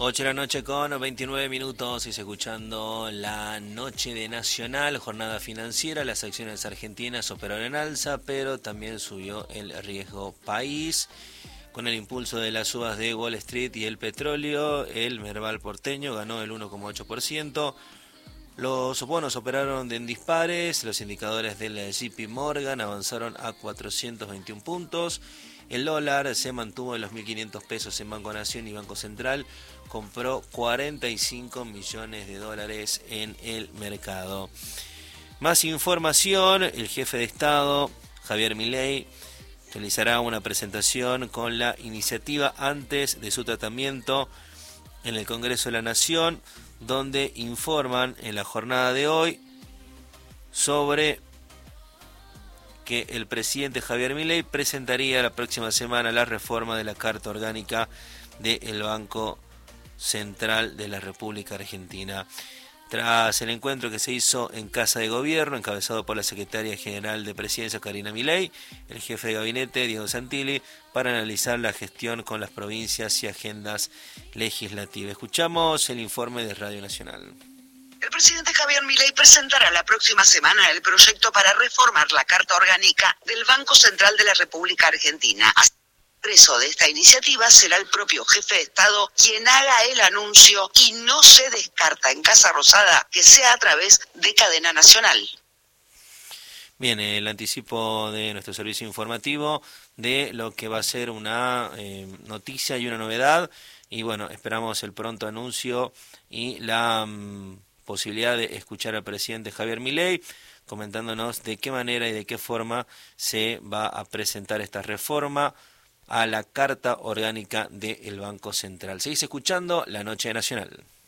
8 de la noche con 29 minutos, y escuchando la noche de Nacional, jornada financiera. Las acciones argentinas operaron en alza, pero también subió el riesgo país. Con el impulso de las subas de Wall Street y el petróleo, el Merval porteño ganó el 1,8%. Los bonos operaron en dispares, los indicadores del JP Morgan avanzaron a 421 puntos. El dólar se mantuvo en los 1.500 pesos en Banco Nación, y Banco Central compró 45 millones de dólares en el mercado. Más información: el jefe de Estado, Javier Milei, realizará una presentación con la iniciativa antes de su tratamiento en el Congreso de la Nación, donde informan en la jornada de hoy sobre que el presidente Javier Milei presentaría la próxima semana la reforma de la Carta Orgánica del Banco Central de la República Argentina. Tras el encuentro que se hizo en Casa de Gobierno, encabezado por la secretaria general de Presidencia, Karina Milei, el jefe de gabinete, Diego Santilli, para analizar la gestión con las provincias y agendas legislativas. Escuchamos el informe de Radio Nacional. El presidente Javier Milei presentará la próxima semana el proyecto para reformar la Carta Orgánica del Banco Central de la República Argentina. Preso de esta iniciativa será el propio jefe de Estado quien haga el anuncio, y no se descarta en Casa Rosada que sea a través de cadena nacional. Bien, el anticipo de nuestro servicio informativo de lo que va a ser una noticia y una novedad, y bueno, esperamos el pronto anuncio y la posibilidad de escuchar al presidente Javier Milei comentándonos de qué manera y de qué forma se va a presentar esta reforma a la Carta Orgánica del Banco Central. Seguís escuchando La Noche Nacional.